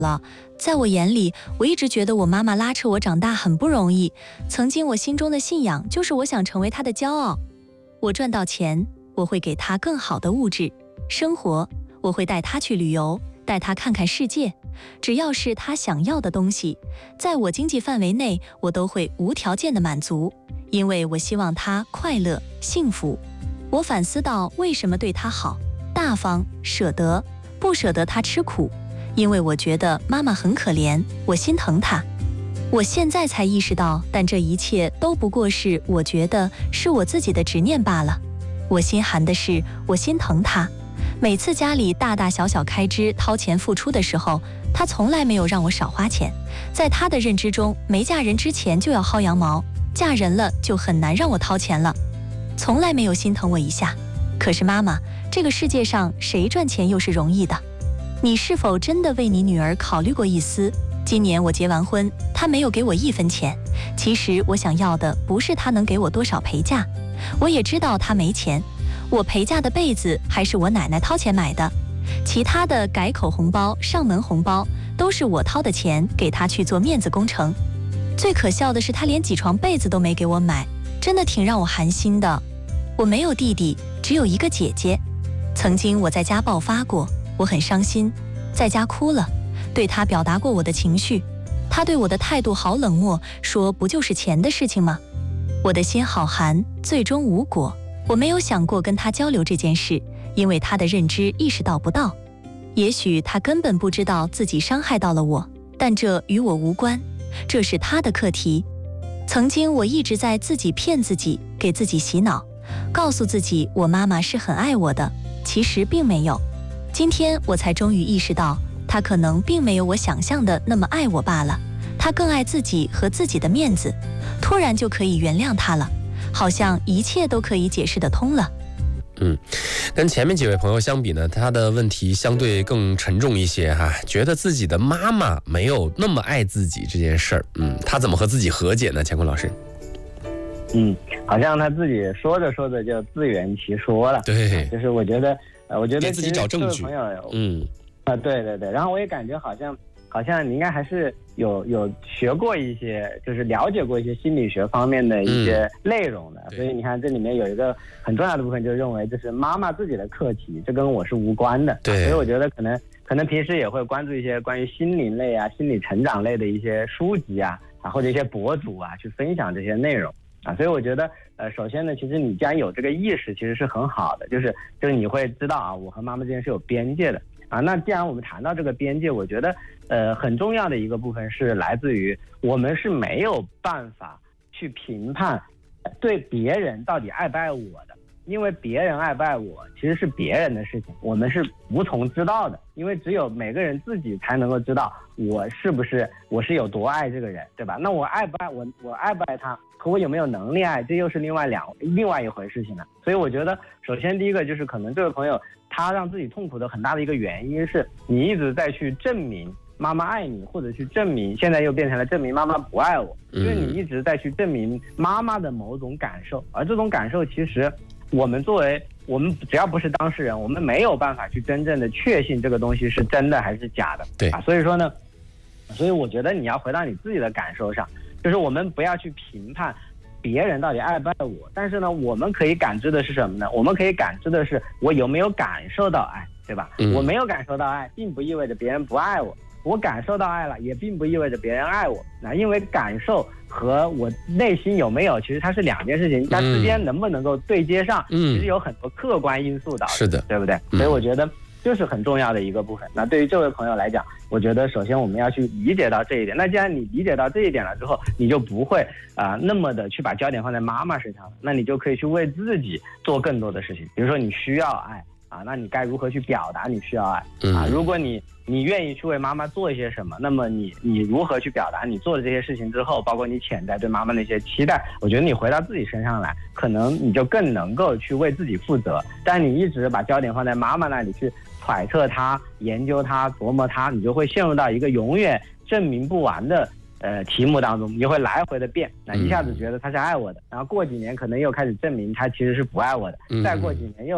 了。在我眼里，我一直觉得我妈妈拉扯我长大很不容易。曾经我心中的信仰就是我想成为她的骄傲。我赚到钱，我会给她更好的物质生活，我会带她去旅游，带她看看世界。只要是她想要的东西，在我经济范围内，我都会无条件的满足，因为我希望她快乐幸福。我反思到为什么对她好，大方舍得，不舍得她吃苦，因为我觉得妈妈很可怜，我心疼她。我现在才意识到，但这一切都不过是我觉得是我自己的执念罢了。我心寒的是，我心疼她。每次家里大大小小开支掏钱付出的时候，她从来没有让我少花钱。在她的认知中，没嫁人之前就要薅羊毛，嫁人了就很难让我掏钱了，从来没有心疼我一下。可是妈妈，这个世界上谁赚钱又是容易的？你是否真的为你女儿考虑过一丝？今年我结完婚，她没有给我1分钱。其实我想要的不是她能给我多少陪嫁，我也知道她没钱。我陪嫁的被子还是我奶奶掏钱买的，其他的改口红包、上门红包都是我掏的钱给她去做面子工程。最可笑的是，她连几床被子都没给我买，真的挺让我寒心的。我没有弟弟，只有一个姐姐。曾经我在家爆发过，我很伤心，在家哭了，对她表达过我的情绪。她对我的态度好冷漠，说不就是钱的事情吗？我的心好寒，最终无果。我没有想过跟她交流这件事，因为她的认知意识到不到。也许她根本不知道自己伤害到了我，但这与我无关，这是她的课题。曾经我一直在自己骗自己，给自己洗脑，告诉自己我妈妈是很爱我的，其实并没有。今天我才终于意识到，她可能并没有我想象的那么爱我罢了，她更爱自己和自己的面子。突然就可以原谅她了，好像一切都可以解释得通了。 跟前面几位朋友相比呢，他的问题相对更沉重一些哈，觉得自己的妈妈没有那么爱自己这件事儿，他怎么和自己和解呢？乾坤老师。 好像他自己说着说着就自圆其说了。 对， 就是我觉得给自己找证据。 朋友，对，然后我也感觉好像你应该还是有学过一些，就是了解过一些心理学方面的一些内容的。所以你看这里面有一个很重要的部分，就认为这是妈妈自己的课题，这跟我是无关的。 对， 所以我觉得可能平时也会关注一些关于心灵类啊、心理成长类的一些书籍啊，或者一些博主啊，去分享这些内容。所以我觉得，首先呢，其实你既然有这个意识，其实是很好的，就是你会知道啊，我和妈妈之间是有边界的啊。那既然我们谈到这个边界，我觉得，很重要的一个部分是来自于我们是没有办法去评判对别人到底爱不爱我的，因为别人爱不爱我其实是别人的事情，我们是无从知道的，因为只有每个人自己才能够知道我是有多爱这个人，对吧？那我爱不爱我爱不爱他？和我有没有能力爱，这又是另外一回事情了。所以我觉得，首先第一个就是可能这位朋友他让自己痛苦的很大的一个原因是，你一直在去证明妈妈爱你，或者去证明，现在又变成了证明妈妈不爱我，因为你一直在去证明妈妈的某种感受，而这种感受其实我们只要不是当事人，我们没有办法去真正的确信这个东西是真的还是假的。 对所以说呢，所以我觉得你要回到你自己的感受上。就是我们不要去评判别人到底爱不爱我，但是呢，我们可以感知的是什么呢？我们可以感知的是我有没有感受到爱，对吧？我没有感受到爱，并不意味着别人不爱我；我感受到爱了，也并不意味着别人爱我。因为感受和我内心有没有，其实它是两件事情，它之间能不能够对接上，其实有很多客观因素的， 是的， 对不对？所以我觉得这是很重要的一个部分。那对于这位朋友来讲，我觉得首先我们要去理解到这一点。那既然你理解到这一点了之后，你就不会那么的去把焦点放在妈妈身上了，那你就可以去为自己做更多的事情。比如说你需要爱那你该如何去表达你需要爱如果你愿意去为妈妈做一些什么，那么你如何去表达你做的这些事情之后，包括你潜在对妈妈的一些期待，我觉得你回到自己身上来，可能你就更能够去为自己负责。但你一直把焦点放在妈妈那里去揣测她、研究她、琢磨她，你就会陷入到一个永远证明不完的题目当中，你就会来回的变。那一下子觉得她是爱我的，然后过几年可能又开始证明她其实是不爱我的，再过几年又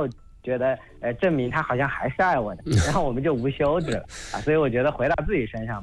觉得证明他好像还是爱我的，然后我们就无休止啊。所以我觉得回到自己身上。